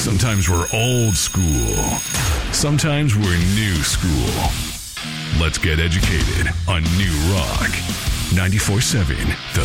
Sometimes we're old school. Sometimes we're new school. Let's get educated on New Rock. 94.7 The